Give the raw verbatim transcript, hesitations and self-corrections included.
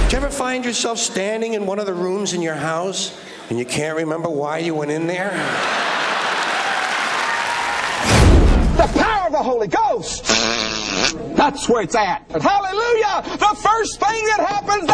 Do you ever find yourself standing in one of the rooms in your house and you can't remember why you went in there? The power of the Holy Ghost. That's where it's at. Hallelujah! The first thing that happens